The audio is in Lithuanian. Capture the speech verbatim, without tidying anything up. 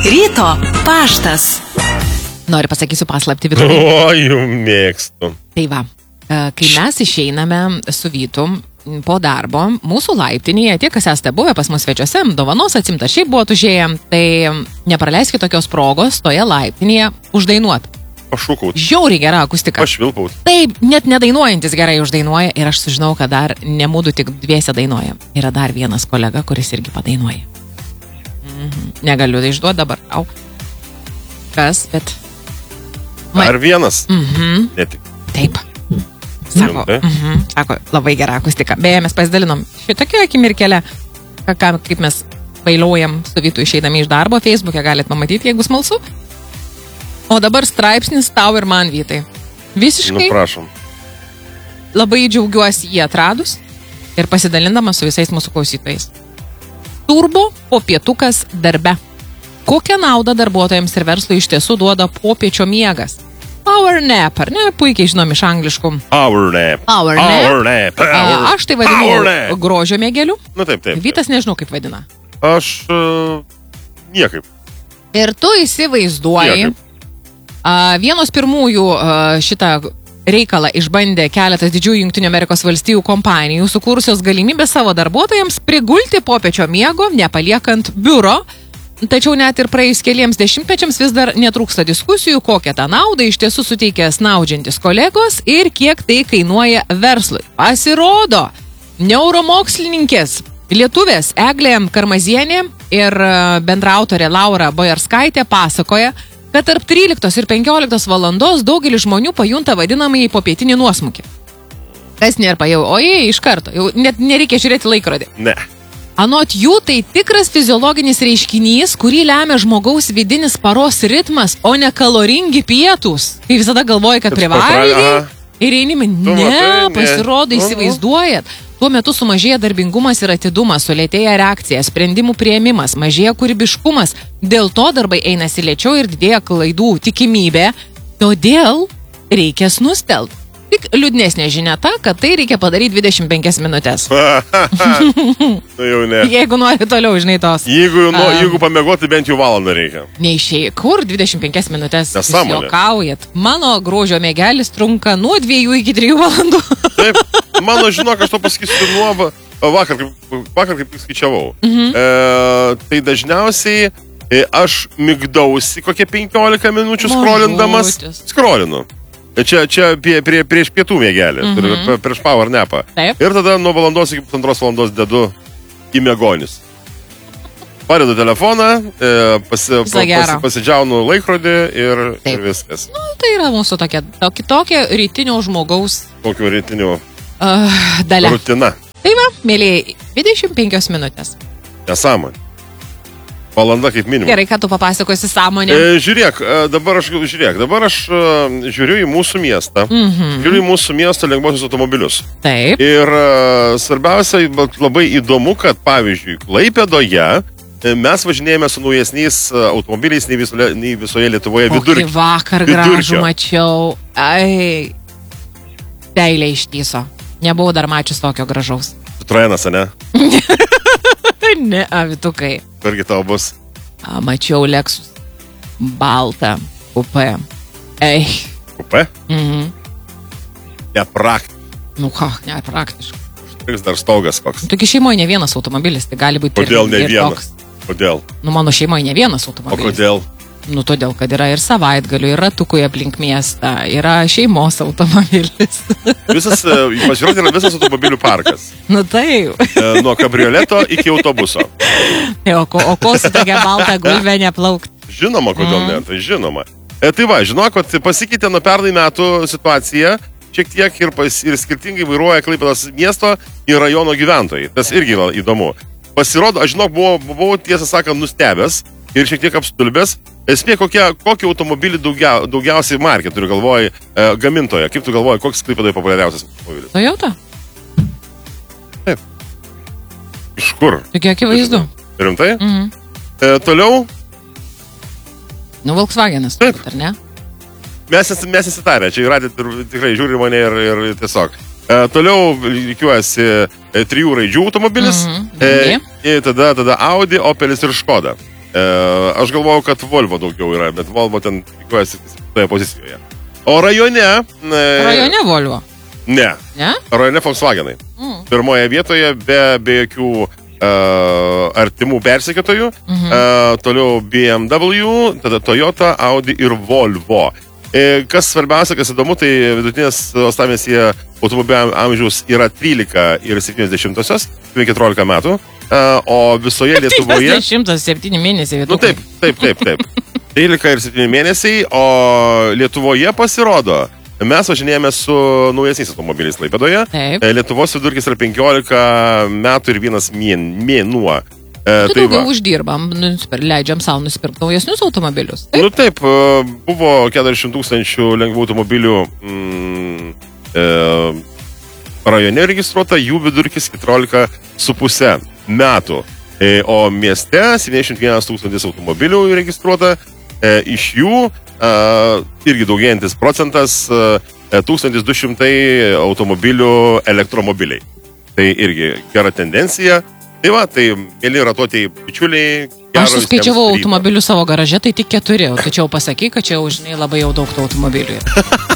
Ryto paštas. Noriu pasakysiu paslapti, Vytu. O, jų mėgstu. Tai va, kai mes išeiname su Vytu po darbo, mūsų laiptinėje, tie, kas esate buvę pas mus svečiuose, dovanos atsimta, šiaip buvo užėję, tai nepraleiskite tokios progos toje laiptinėje uždainuot. Pašūkaut. Žiauriai gera akustika. Pašvilpaut. Taip, net nedainuojantis gerai uždainuoja ir aš sužinau, kad dar nemūdu tik dviese dainuoja. Yra dar vienas kolega, kuris irgi padainuoja. Mhm. Negaliu tai išduoti dabar. Au. Kas, bet... Dar vienas. Mhm. Ne tik. Taip. Sako, mhm. Sako, labai gera akustika. Beje, mes pasidalinom šitokią akimirkelę, kaip mes bailiuojam su Vytu išeidami iš darbo. Facebook'e galite pamatyti, jeigu smalsu. O dabar straipsnis tau ir man, Vytai. Visiškai. Nu, prašom. Labai džiaugiuosi jį atradus ir pasidalindama su visais mūsų klausytojais. Turbo popietukas darbe. Kokią naudą darbuotojams ir verslui iš tiesų duoda popiečio miegas? Power nap, ar ne? Puikiai žinom iš angliškų. Power nap. Power nap. Power nap. Power. A, aš tai vadinu grožio mėgeliu. Nu, taip, taip. Vytas nežinau, kaip vadina. Aš uh, niekaip. Ir tu įsivaizduoji, a, vienos pirmųjų a, šitą reikalą išbandė keletas didžiųjų Jungtinių Amerikos valstijų kompanijų, sukūrusios galimybę savo darbuotojams prigulti popiečio miego, nepaliekant biuro. Tačiau net ir praėjus keliems dešimtmečiams vis dar netrūksta diskusijų, kokią tą naudą iš tiesų suteikia snaudžiantis kolegos ir kiek tai kainuoja verslui. Pasirodo, neuromokslininkės lietuvės Eglė Karmazienė ir bendraautorė Laura Bojarskaitė pasakoja, kad tarp tryliktos ir penkioliktos valandos daugelis žmonių pajunta vadinamąjį popietinį nuosmukį. Kas nėra pajau, o jie iš karto, jau net nereikia žiūrėti laikrodį. Ne. Anot jų tai tikras fiziologinis reiškinys, kurį lemia žmogaus vidinis paros ritmas, o ne kaloringi pietūs. Kai visada galvoji, kad privalgiai ir einimi. Ne, pasirodo, įsivaizduojat. Tuo metu sumažėja darbingumas ir atidumas, sulėtėja reakcija, sprendimų priėmimas, mažėja kūrybiškumas. Dėl to darbai einasi lėčiau ir didėja klaidų tikimybė. Todėl reikia snustelt. Tik liūdnesnė žinia ta, kad tai reikia padaryti dvidešimt penkias minutės. Nu jau ne. Jeigu nori toliau, žinai, tos. Jeigu, nu, jeigu pamiegoti, bent jau valandą reikia. Neišėjai. Kur dvidešimt penkias minutės? Nesąmonė. Juokaujat. Mano grožio mėgelis trunka nuo dviejų iki trijų valandų. Taip. Mano, žinok, aš to pasakysiu nuo vakar, vakar kaip skaičiavau. Mhm. E, tai dažniausiai e, aš migdausi kokie penkiolika minučių skrolindamas. Skrolinu. Čia, čia prie, prie, prieš pietų mėgelį, mm-hmm. prieš power napą. Taip. Ir tada nuo valandos iki pusantros valandos dedu į miegonis. Padedu telefoną, pasi, pasi, pasidžiaunu laikrodį ir, ir viskas. Nu, tai yra mūsų tokia, tokia, tokia rytinio žmogaus... Kokio rytinio uh, dalia. Rutina. Tai va, mėlyjei, dvidešimt penkios minutės. Nesąmonė. Valanda kaip minimum. Gerai, ką tu papasakosi sąmonė. E, žiūrėk, dabar aš, žiūrėk, dabar aš uh, žiūriu į mūsų miestą, mm-hmm. žiūriu į mūsų miesto lengvosius automobilius. Taip. Ir uh, svarbiausia, labai įdomu, kad pavyzdžiui, Klaipėdoje mes važinėjame su naujesniais automobiliais nei visoje, nei visoje Lietuvoje vidurkio. Kokį vakar gražų mačiau. Ai, teilė ištyso. Nebuvau dar mačius tokio gražaus. Citroenas, ne? Ne, avitukai. Irgi tau bus. A, mačiau Lexus. Baltą. Kupė. Ei. Kupė? Mhm. Nepraktiškai. Nu ką, nepraktiškai. Užtriks dar stogas koks. Tokia šeimoje ne vienas automobilis, tai gali būti Kodėl ir, ne ir vienas? toks. Kodėl? Nu, mano šeimoje ne vienas automobilis. O kodėl? Nu, todėl, kad yra ir savaitgalių, ir ratukui aplink miestą, yra šeimos automobilis. Visas, pasižiūrėti, yra visas automobilių parkas. Nu, taip. Nuo kabrioleto iki autobuso. O ko, o ko su tokia balta gulbė neplaukt? Žinoma, kodėl mm. ne, tai žinoma. E, tai va, žinok, kad pasikeitė nuo pernai metų situacija, šiek tiek ir, pas, ir skirtingai vairuoja Klaipėdos miesto ir rajono gyventojai. Tas irgi yra įdomu. Pasirodo, aš žinok, buvau, buvau tiesą sakant nustebęs ir šiek tiek apstulbęs. Esmė, kokie, kokį automobilį daugia, daugiausiai markė turi galvoj e, gamintoje. Kaip tu galvoji, koks Klaipėdoje populiariausias automobilis? Toyota? Taip. Iš kur? Tokia akivaizdu. Rimtai? Mhm. E, toliau? Nu, Volkswagenas, taip, ar ne? Mes, mes įsitarę, čia įradė tikrai žiūri mane ir, ir tiesiog. E, toliau lygiuojasi e, trijų raidžių automobilis. Mhm. E, tada, tada Audi, Opelis ir Škoda. E, aš galvojau, kad Volvo daugiau yra, bet Volvo ten tikuojasi toje pozicijoje. O rajone... E, Rajone Volvo? Ne. Ne? Rajone Volkswagenai. Mm. Pirmoje vietoje be, be jokių e, artimų persekiotojų. Mhm. E, toliau B M W, tada Toyota, Audi ir Volvo. E, kas svarbiausia, kas įdomu, tai vidutinės uostamiestyje automobilio amžiaus yra trylika ir septyniasdešimtosios, keturiolika metų. Uh, o visoje Lietuvoje... šimtas septyni mėnesiai. Nu taip, taip, taip, taip. trylika ir septyni mėnesiai, o Lietuvoje pasirodo, mes važinėjame su naujesniais automobiliais Klaipėdoje. Taip. Lietuvos vidurkis yra penkiolika metų ir vienas mėnuo. Tu tai daugiau va. Uždirbam, leidžiam savo nusipirkti naujesnius automobilius. Taip? Nu taip, buvo keturiasdešimt tūkstančių lengvų automobilių mm, e, rajone registruota, jų vidurkis keturiolika su pusė metų. E, o mieste septyniasdešimt vienas tūkstantis automobilių registruota, e, iš jų e, irgi daugėjantis procentas e, tūkstantis du šimtai automobilių elektromobiliai. Tai irgi gera tendencija. Tai va, tai mėly ratuotėjai bičiuliai. Aš suskaičiavau automobilių savo garaže, tai tik keturi. O tu čia jau pasakai, kad čia jau, žinai, labai jau daug tų automobilių yra.